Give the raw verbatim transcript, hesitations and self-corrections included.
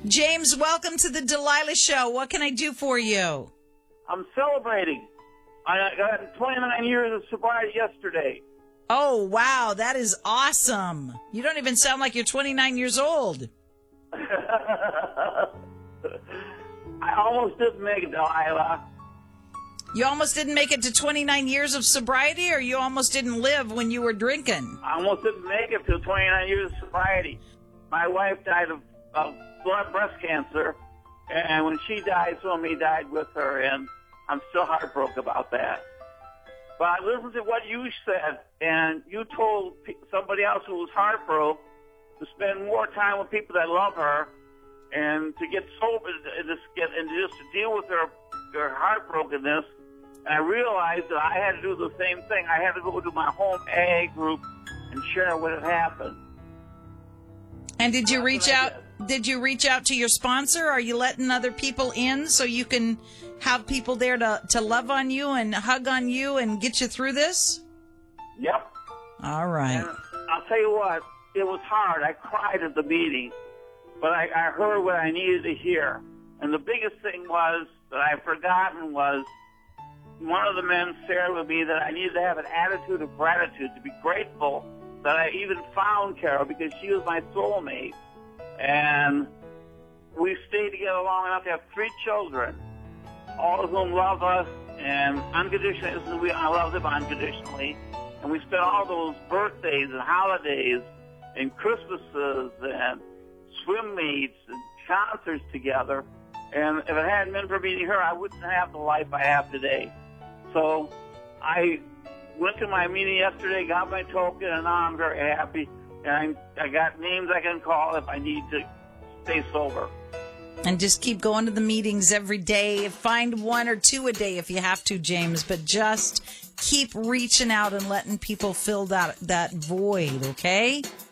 James, welcome to the Delilah Show. What can I do for you? I'm celebrating. I got twenty-nine years of sobriety yesterday. Oh, wow. That is awesome. You don't even sound like you're twenty-nine years old. I almost didn't make it, Delilah. You almost didn't make it to twenty-nine years of sobriety, or you almost didn't live when you were drinking? I almost didn't make it to twenty-nine years of sobriety. My wife died of, of blood breast cancer, and when she died, so me died with her, and I'm still heartbroken about that. But I listened to what you said, and you told somebody else who was heartbroken to spend more time with people that love her, and to get sober, and just get and just to deal with her her heartbrokenness. And I realized that I had to do the same thing. I had to go to my home A A group and share what had happened. And did you reach out? Did you reach out to your sponsor? Are you letting other people in so you can have people there to, to love on you and hug on you and get you through this? Yep. All right. And I'll tell you what, it was hard. I cried at the meeting, but I, I heard what I needed to hear. And the biggest thing was that I had forgotten was one of the men shared with me that I needed to have an attitude of gratitude, to be grateful that I even found Carol, because she was my soulmate. And we stayed together long enough to have three children, all of whom love us, and unconditionally, we, I love them unconditionally. And we spent all those birthdays and holidays and Christmases and swim meets and concerts together. And if it hadn't been for meeting her, I wouldn't have the life I have today. So I went to my meeting yesterday, got my token, and now I'm very happy. And I, I got names I can call if I need to stay sober. And just keep going to the meetings every day. Find one or two a day if you have to, James. But just keep reaching out and letting people fill that, that void, okay?